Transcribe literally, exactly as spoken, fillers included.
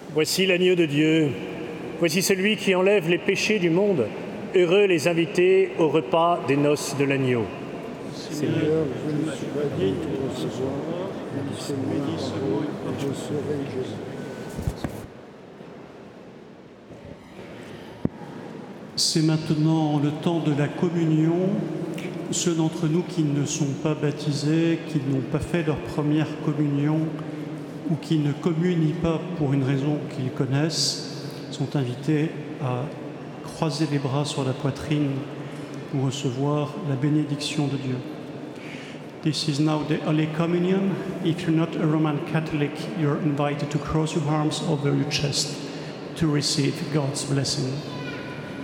Voici l'agneau de Dieu, voici celui qui enlève les péchés du monde. Heureux les invités au repas des noces de l'agneau. Seigneur, je ne suis pas digne de recevoir, mais dis ce mot et je serai guéri. C'est maintenant le temps de la communion. Ceux d'entre nous qui ne sont pas baptisés, qui n'ont pas fait leur première communion ou qui ne communient pas pour une raison qu'ils connaissent, sont invités à croiser les bras sur la poitrine pour recevoir la bénédiction de Dieu. This is now the Holy Communion. If you're not a Roman Catholic, you're invited to cross your arms over your chest to receive God's blessing.